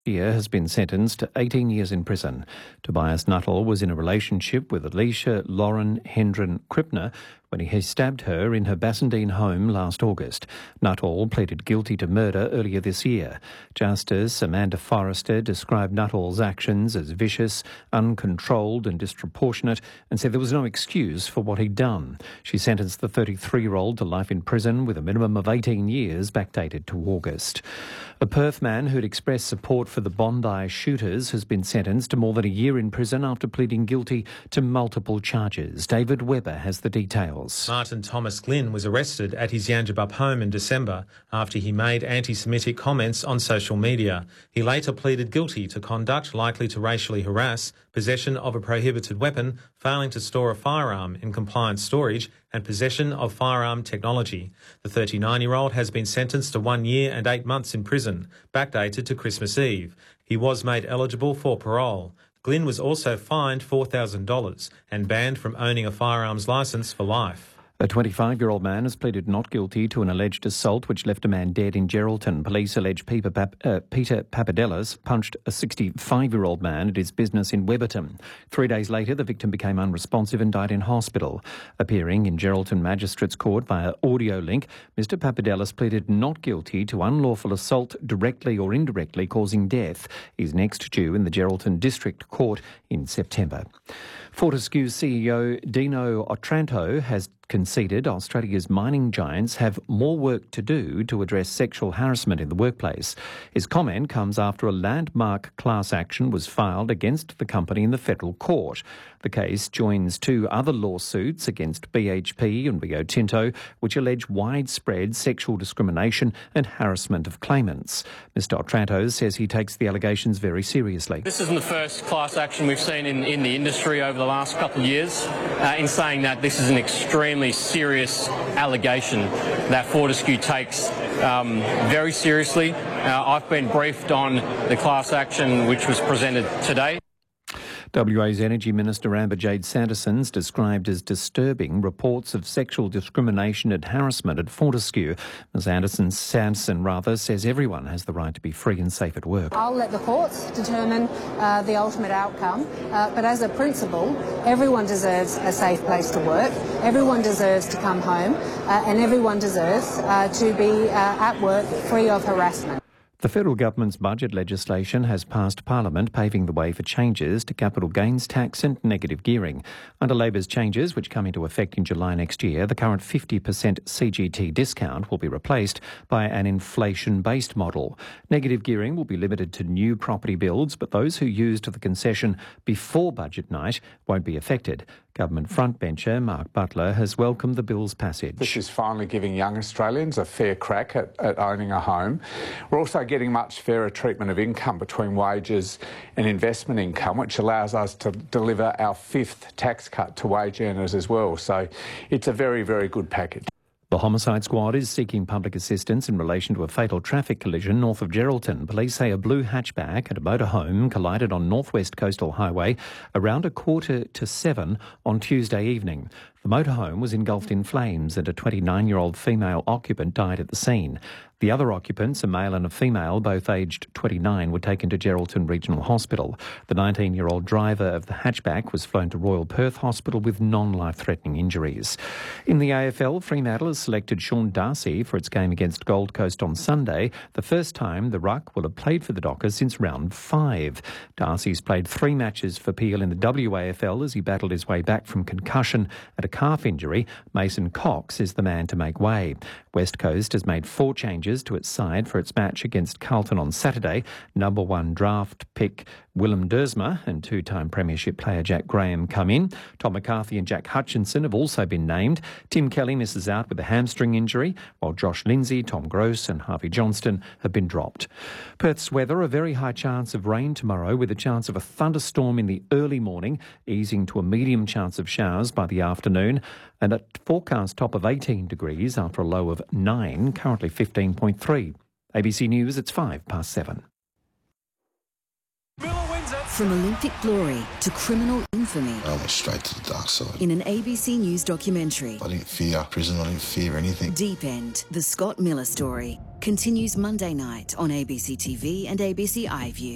has been sentenced to 18 years in prison. Tobias Nuttall was in a relationship with Alicia Lauren Hendren Krippner when he stabbed her in her Bassendean home last August. Nuttall pleaded guilty to murder earlier this year. Justice Amanda Forrester described Nuttall's actions as vicious, uncontrolled and disproportionate and said there was no excuse for what he'd done. She sentenced the 33-year-old to life in prison with a minimum of 18 years backdated to August. A Perth man who'd expressed support for the Bondi shooters has been sentenced to more than a year in prison after pleading guilty to multiple charges. David Webber has the details. Martin Thomas Glynn was arrested at his Yangebup home in December after he made anti-Semitic comments on social media. He later pleaded guilty to conduct likely to racially harass, possession of a prohibited weapon, failing to store a firearm in compliant storage and possession of firearm technology. The 39-year-old has been sentenced to 1 year and 8 months in prison, backdated to Christmas Eve. He was made eligible for parole. Glynn was also fined $4,000 and banned from owning a firearms licence for life. A 25-year-old man has pleaded not guilty to an alleged assault which left a man dead in Geraldton. Police allege Peter Papadelas punched a 65-year-old man at his business in Webberton. 3 days later, the victim became unresponsive and died in hospital. Appearing in Geraldton Magistrates Court via audio link, Mr Papadelas pleaded not guilty to unlawful assault directly or indirectly causing death. He's next due in the Geraldton District Court in September. Fortescue CEO Dino Otranto has conceded Australia's mining giants have more work to do to address sexual harassment in the workplace. His comment comes after a landmark class action was filed against the company in the federal court. The case joins two other lawsuits against BHP and Rio Tinto, which allege widespread sexual discrimination and harassment of claimants. Mr Otranto says he takes the allegations very seriously. This isn't the first class action we've seen in the industry over the last couple of years. In saying that, this is an extremely serious allegation that Fortescue takes very seriously. I've been briefed on the class action which was presented today. WA's Energy Minister Amber Jade Sanderson's described as disturbing reports of sexual discrimination and harassment at Fortescue. Ms Sanderson says everyone has the right to be free and safe at work. I'll let the courts determine the ultimate outcome, but as a principle, everyone deserves a safe place to work, everyone deserves to come home, and everyone deserves to be at work free of harassment. The federal government's budget legislation has passed Parliament, paving the way for changes to capital gains tax and negative gearing. Under Labor's changes, which come into effect in July next year, the current 50% CGT discount will be replaced by an inflation-based model. Negative gearing will be limited to new property builds, but those who used the concession before budget night won't be affected. Government frontbencher Mark Butler has welcomed the bill's passage. This is finally giving young Australians a fair crack at owning a home. We're also getting much fairer treatment of income between wages and investment income, which allows us to deliver our fifth tax cut to wage earners as well. So it's a very, very good package. The Homicide Squad is seeking public assistance in relation to a fatal traffic collision north of Geraldton. Police say a blue hatchback and a motorhome collided on North West Coastal Highway around 6:45 on Tuesday evening. The motorhome was engulfed in flames and a 29-year-old female occupant died at the scene. The other occupants, a male and a female, both aged 29, were taken to Geraldton Regional Hospital. The 19-year-old driver of the hatchback was flown to Royal Perth Hospital with non-life-threatening injuries. In the AFL, Fremantle has selected Sean Darcy for its game against Gold Coast on Sunday, the first time the Ruck will have played for the Dockers since round 5. Darcy's played 3 matches for Peel in the WAFL as he battled his way back from concussion and a calf injury. Mason Cox is the man to make way. West Coast has made 4 changes to its side for its match against Carlton on Saturday. Number 1 draft pick Willem Dersma and 2-time premiership player Jack Graham come in. Tom McCarthy and Jack Hutchinson have also been named. Tim Kelly misses out with a hamstring injury, while Josh Lindsay, Tom Gross and Harvey Johnston have been dropped. Perth's weather, a very high chance of rain tomorrow with a chance of a thunderstorm in the early morning, easing to a medium chance of showers by the afternoon, and a forecast top of 18 degrees after a low of 9, currently 15.3. ABC News, it's 7:05. From Olympic glory to criminal infamy. I went straight to the dark side. In an ABC News documentary. I didn't fear prison, I didn't fear anything. Deep End, the Scott Miller story, continues Monday night on ABC TV and ABC iView.